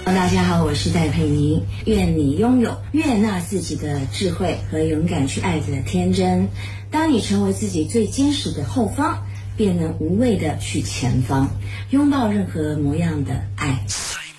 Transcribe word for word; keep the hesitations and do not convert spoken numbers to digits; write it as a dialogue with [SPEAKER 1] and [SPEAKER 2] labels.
[SPEAKER 1] 大家好，我是戴佩妮。愿你拥有悦纳自己的智慧和勇敢去爱的天真。当你成为自己最坚实的后方，便能无畏的去前方，拥抱任何模样的爱。